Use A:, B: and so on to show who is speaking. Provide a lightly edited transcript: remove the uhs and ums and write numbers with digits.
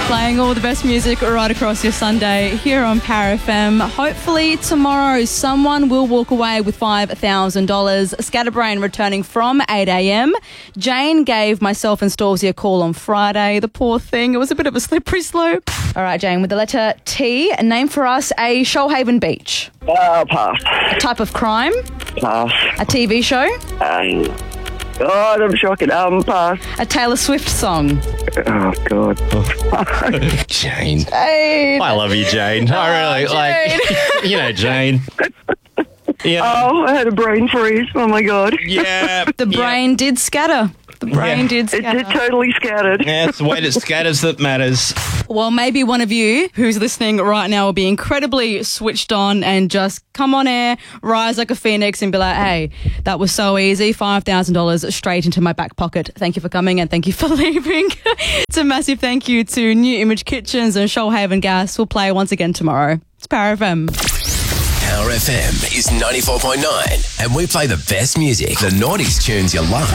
A: Playing all the best music right across your Sunday here on Power FM. Hopefully tomorrow someone will walk away with $5,000. Scatterbrain returning from 8 a.m. Jane gave myself and Stormzy a call on Friday. The poor thing. It was a bit of a slippery slope. All right, Jane, with the letter T, name for us a Shoalhaven beach.
B: Pass.
A: A type of crime.
B: Pass.
A: A TV show.
B: God, I'm shocking. Pass.
A: A Taylor Swift song.
B: Oh, God.
C: Jane.
A: Jane.
C: I love you, Jane. I really,
A: Jane.
C: Jane. Yeah.
B: Oh, I had a brain freeze. Oh, my God.
C: Yeah.
A: The brain did scatter. The brain did
B: It
A: scatter.
B: totally scattered.
C: Yeah, it's the way it scatters that matters.
A: Well, maybe one of you who's listening right now will be incredibly switched on and just come on air, rise like a phoenix and be like, hey, that was so easy, $5,000 straight into my back pocket. Thank you for coming and thank you for leaving. It's a massive thank you to New Image Kitchens and Shoalhaven Gas. We'll play once again tomorrow. It's Power FM.
D: Power FM is 94.9 and we play the best music, the 90s tunes you love.